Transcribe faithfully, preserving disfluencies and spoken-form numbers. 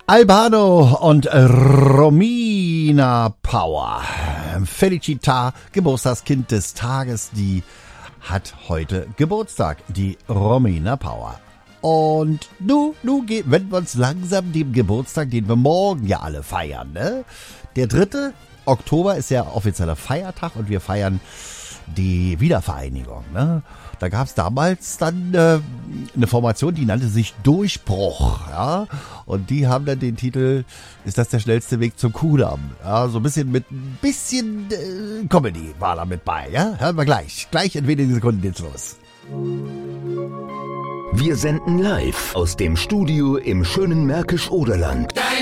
Albano und Romina Power. Felicita, Geburtstagskind des Tages, die hat heute Geburtstag, die Romina Power. Und nu, nu wenden wir uns langsam dem Geburtstag, den wir morgen ja alle feiern, ne? Der dritte Oktober ist ja offizieller Feiertag und wir feiern die Wiedervereinigung, ne? Da gab es damals dann äh, eine Formation, die nannte sich Durchbruch, ja, und die haben dann den Titel, ist das der schnellste Weg zum Kudamm? Ja, so ein bisschen mit ein bisschen äh, Comedy war da mit bei, ja, hören wir gleich, gleich in wenigen Sekunden geht's los. Wir senden live aus dem Studio im schönen Märkisch-Oderland.